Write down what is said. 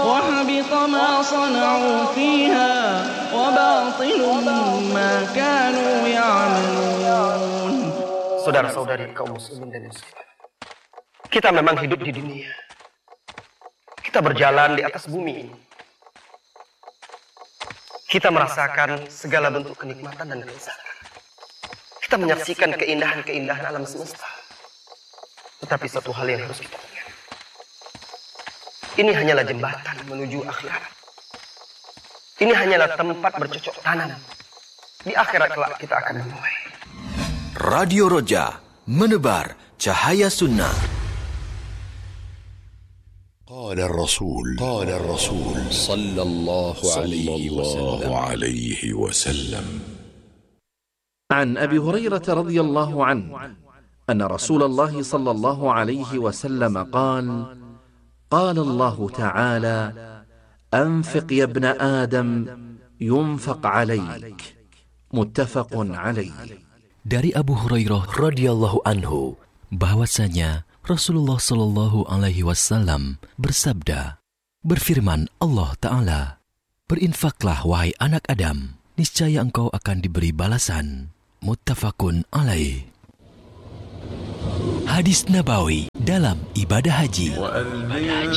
وحبط ما صنعوا فيها وباطل ما كانوا يعملون. Saudara-saudari kaum muslimin dan muslimat, kita memang hidup di dunia. Kita berjalan di atas bumi ini. Kita merasakan segala bentuk kenikmatan dan kelezatan. Kita menyaksikan keindahan-keindahan alam semesta. Tetapi satu hal yang harus kita ingat, ini hanyalah jembatan menuju akhirat. Ini hanyalah tempat bercocok tanam. Di akhirat kelak kita akan menuai. Radio Roja, menebar cahaya sunnah. قال الرسول صلى الله عليه وسلم عن أبي هريرة رضي الله عنه أن رسول الله صلى الله عليه وسلم قال الله تعالى: أنفق يا ابن آدم ينفق عليك. متفق عليه. Dari Abu Hurairah radhiyallahu anhu bahwasanya Rasulullah Shallallahu alaihi wasallam bersabda, berfirman Allah Ta'ala, berinfaklah wahai anak Adam, niscaya engkau akan diberi balasan. Muttafaqun alaih. Hadis Nabawi dalam ibadah haji.